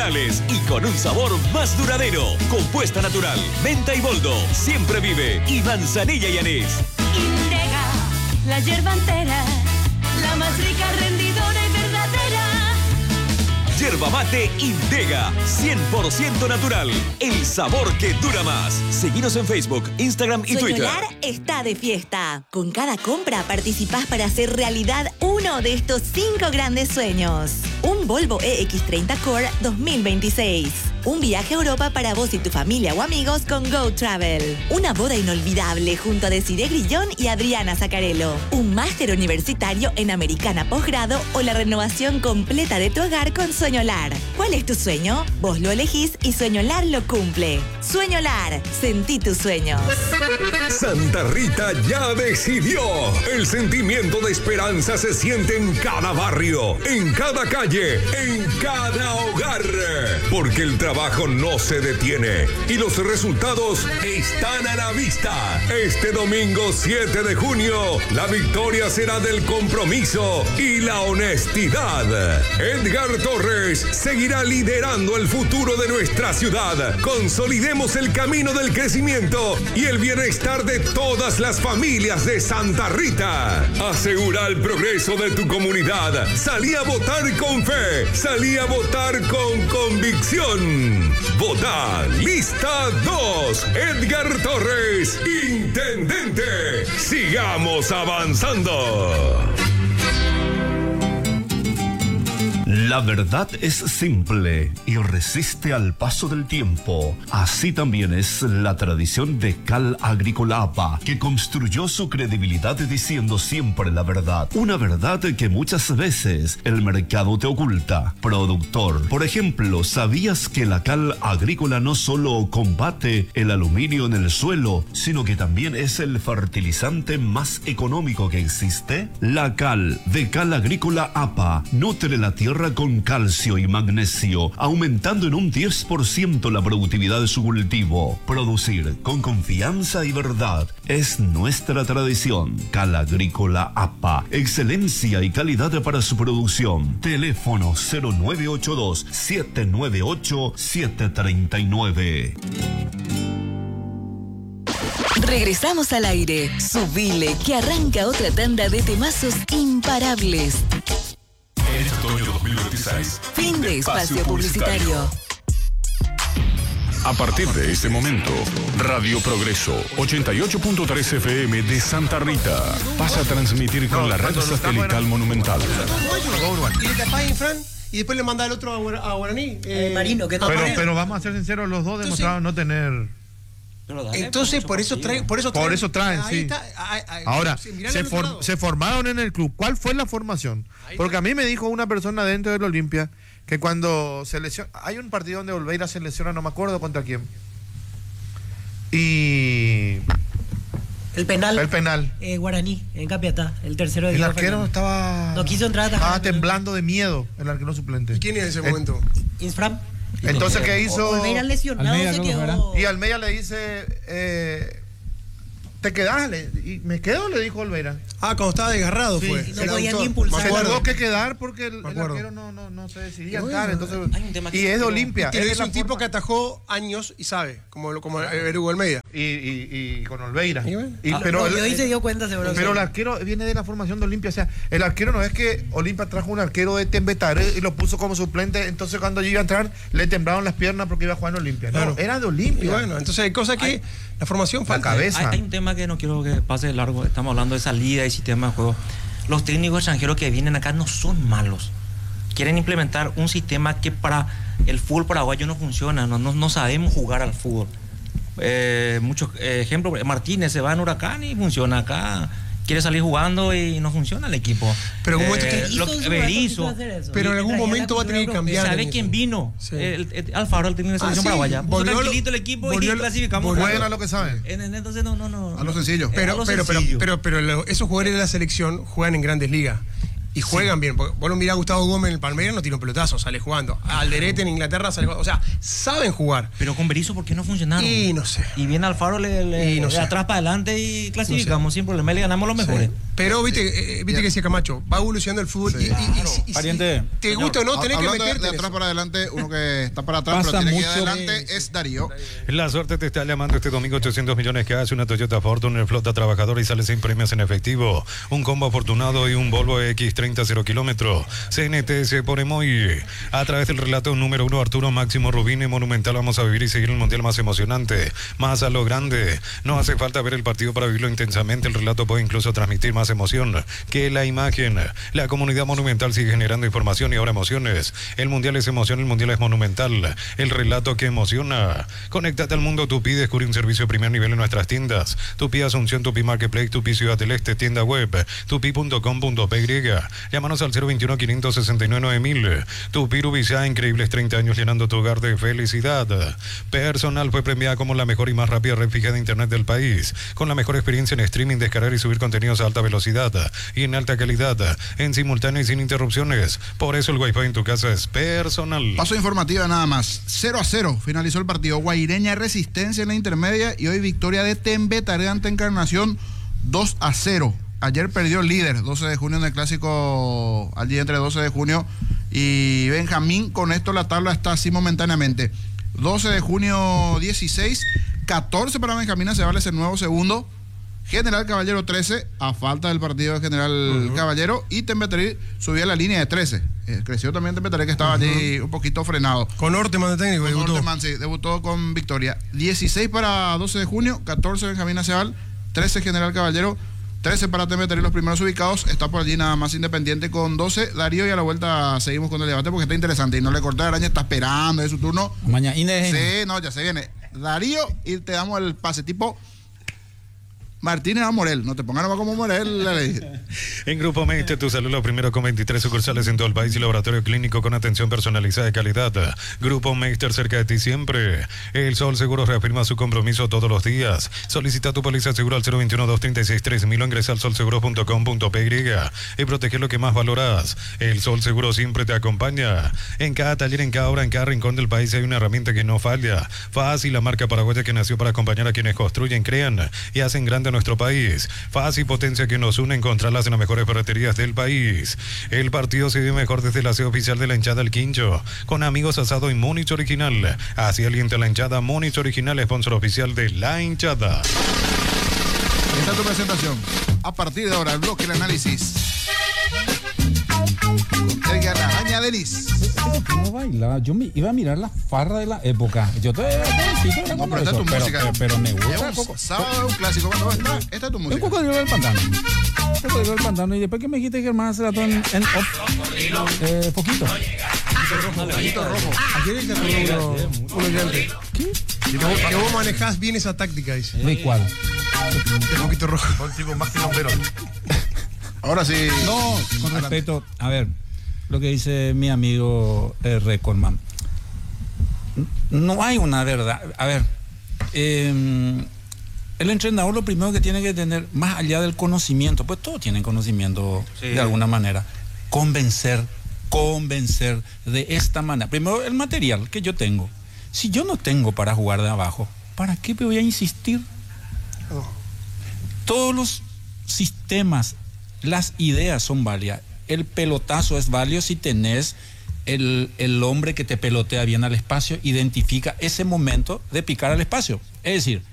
Y con un sabor más duradero. Compuesta natural, menta y boldo, siempre vive y manzanilla y anís. Intega, la yerba entera, la más rica, rendidora y verdadera. Yerba mate Intega, 100% natural. El sabor que dura más. Seguinos en Facebook, Instagram y Twitter. Sueñolar está de fiesta. Con cada compra participás para hacer realidad uno de estos 5 grandes sueños. Un Volvo EX30 Core 2026. Un viaje a Europa para vos y tu familia o amigos con Go Travel. Una boda inolvidable junto a Desiree Grillón y Adriana Zaccarello. Un máster universitario en Americana Posgrado o la renovación completa de tu hogar con Sueñolar. ¿Cuál es tu sueño? Vos lo elegís y Sueñolar lo cumple. Sueñolar, sentí tus sueños. Santa Rita ya decidió. El sentimiento de esperanza se siente en cada barrio, en cada calle, en cada hogar. Porque el trabajo no se detiene y los resultados están a la vista. Este domingo 7 de junio, la victoria será del compromiso y la honestidad. Edgar Torres seguirá liderando el futuro de nuestra ciudad. Consolidemos el camino del crecimiento y el bienestar de todas las familias de Santa Rita. Asegura el progreso de tu comunidad. Salí a votar con fe. Salí a votar con convicción. Vota lista 2. Edgar Torres, intendente. Sigamos avanzando. La verdad es simple y resiste al paso del tiempo. Así también es la tradición de Cal Agrícola APA, que construyó su credibilidad diciendo siempre la verdad. Una verdad que muchas veces el mercado te oculta. Productor, por ejemplo, ¿sabías que la cal agrícola no solo combate el aluminio en el suelo, sino que también es el fertilizante más económico que existe? La cal de Cal Agrícola APA nutre la tierra con calcio y magnesio, aumentando en un 10% la productividad de su cultivo. Producir con confianza y verdad es nuestra tradición. Cal Agrícola APA, excelencia y calidad para su producción. Teléfono 0982-798-739. Regresamos al aire. Subile, que arranca otra tanda de temazos imparables. En este otoño 2026. Fin de espacio publicitario. A partir de este momento, Radio Progreso 88.3 FM de Santa Rita pasa a transmitir con la red satelital Monumental. Y le tapás en Fran y después le manda el otro a Guaraní. Marino, que no. Pero vamos a ser sinceros, los dos demostraron no tener. Entonces, por eso traen, sí. Ahora, se formaron en el club. ¿Cuál fue la formación? Porque a mí me dijo una persona dentro del Olimpia que cuando hay un partido donde Olveira se lesiona, no me acuerdo contra quién. Y el penal. Guaraní, en Capiatá, el tercero de el arquero estaba. No quiso entrar. Estaba temblando de miedo, el arquero suplente. ¿Y quién es en ese momento? Infram. Entonces, ¿qué hizo? Olveira lesionado se quedó. Y Almeida le dice, ¿te quedás? Y me quedo, le dijo Olveira. Cuando estaba desgarrado fue. No podían ni impulsar. Se tuvo que quedar porque el arquero no se decidía estar. Entonces, y es de Olimpia. Es un tipo que atajó años y sabe, como el Hugo Almeida. Y con Olveira. Pero hoy se dio cuenta, seguro. Pero el arquero viene de la formación de Olimpia. O sea, el arquero no es que Olimpia trajo un arquero de Tembetare y lo puso como suplente. Entonces, cuando yo iba a entrar, le temblaron las piernas porque iba a jugar en Olimpia. No, era de Olimpia. Y bueno, entonces hay cosas que la formación falta. La cabeza. Hay un tema que no quiero que pase de largo. Estamos hablando de salida y sistema de juego. Los técnicos extranjeros que vienen acá no son malos. Quieren implementar un sistema que para el fútbol paraguayo no funciona. No sabemos jugar al fútbol. Muchos ejemplos. Martínez se va en Huracán y funciona acá. Quiere salir jugando y no funciona el equipo. Pero Berizzo. Pero en algún momento va a tener que cambiar. ¿Sabe quién vino? Sí. Alfaro, el técnico de selección paraguaya. Puso tranquilito el equipo y clasificamos. Juegan a lo que saben. Entonces no. A lo sencillo. Pero esos jugadores de la selección juegan en grandes ligas. Y juegan bien. Porque vos lo mirás a Gustavo Gómez en el Palmeiras, no tira un pelotazo, sale jugando. Alderete en Inglaterra sale jugando. O sea, saben jugar. Pero con Berizzo, ¿por qué no funcionaron? Y no sé. Y viene Alfaro de atrás para adelante y clasificamos sin problema. Le ganamos los mejores. Sí. Pero viste que decía Camacho, va evolucionando el fútbol. Sí. Y Pariente, te gusta o no, tenés que meterte de atrás para adelante, uno que está para atrás, pero tiene que ir adelante, es Darío. La suerte te está llamando este domingo. 800 millones que hace una Toyota Fortuner flota trabajadora y sale sin premios en efectivo. Un combo afortunado y un Volvo X30 0 kilómetros. CNTS por Emoy. A través del relato número 1, Arturo Máximo Rubini, Monumental, vamos a vivir y seguir el mundial más emocionante, más a lo grande. No hace falta ver el partido para vivirlo intensamente. El relato puede incluso transmitir más emoción que la imagen. La comunidad Monumental sigue generando información y ahora emociones. El mundial es emoción, el mundial es Monumental. El relato que emociona. Conéctate al mundo Tupi, descubre un servicio de primer nivel en nuestras tiendas. Tupi Asunción, Tupi Marketplace, Tupi Ciudad del Este, tienda web, tupi.com.py. Llámanos al 021-569-9000. Tupi Rubicá, increíbles 30 años llenando tu hogar de felicidad. Personal fue premiada como la mejor y más rápida red fija de internet del país, con la mejor experiencia en streaming, descargar y subir contenidos a alta velocidad y en alta calidad, en simultáneo y sin interrupciones. Por eso el Wi-Fi en tu casa es Personal. Paso informativa nada más. 0-0 finalizó el partido. Guaireña Resistencia en la intermedia y hoy victoria de Tembetare ante Encarnación 2-0. Ayer perdió el líder, 12 de junio en el clásico, al día entre 12 de junio y Benjamín. Con esto la tabla está así momentáneamente. 12 de junio 16, 14 para Benjamín se vale el nuevo segundo. General Caballero 13, a falta del partido de General Caballero, y Tembetare subió a la línea de 13. Creció también Tembetare, que estaba allí un poquito frenado. Con Orteman de técnico, debutó. Orteman, sí, debutó con victoria. 16 para 12 de junio, 14 Benjamín Aceval, 13 General Caballero, 13 para Tembetare, los primeros ubicados. Está por allí nada más Independiente con 12. Darío, y a la vuelta seguimos con el debate porque está interesante. Y no le corté, Araña está esperando, es su turno. Mañana. Sí, no, ya se viene. Darío, y te damos el pase tipo Martínez a Morel, no te pongas nomás como Morel. En Grupo Meister, tu salud lo primero, con 23 sucursales en todo el país y laboratorio clínico con atención personalizada de calidad. Grupo Meister, cerca de ti siempre. El Sol Seguro reafirma su compromiso todos los días. Solicita tu póliza seguro al 021-236-3000 o ingresa al solseguro.com.py y protege lo que más valoras. El Sol Seguro siempre te acompaña. En cada taller, en cada hora, en cada rincón del país hay una herramienta que no falla. Fácil, la marca paraguaya que nació para acompañar a quienes construyen, crean y hacen grande nuestro país. Fácil, potencia que nos une, encontrarlas en las mejores ferreterías del país. El partido se vive mejor desde la sede oficial de la hinchada El Quincho, con amigos asado y Múnich Original. Así alienta la hinchada. Múnich Original, sponsor oficial de la hinchada. Esta es tu presentación. A partir de ahora, el bloque del análisis. Edgar Araña Denis. ¿Cómo baila? Yo me iba a mirar la farra de la época. Yo te no, pero esta es tu música. Pero me gusta. Sábado un clásico. ¿Cuándo está? Esta es tu música. Un cocodrilo del pantano. Un cocodrilo del pantano. Y después que me dijiste que hermana se la trató en off. Poquito. Poquito rojo. ¿A quién es el ¿qué? Que vos manejás bien esa táctica, dice. ¿De cuál? El poquito rojo. El tipo más quilombero. Ahora sí. No, con respeto, a ver, lo que dice mi amigo Recordman. No hay una verdad. A ver, el entrenador lo primero que tiene que tener, más allá del conocimiento, pues todos tienen conocimiento de alguna manera, convencer de esta manera. Primero, el material que yo tengo. Si yo no tengo para jugar de abajo, ¿para qué me voy a insistir? Todos los sistemas, las ideas son válidas. El pelotazo es válido si tenés el hombre que te pelotea bien al espacio, identifica ese momento de picar al espacio. Es decir,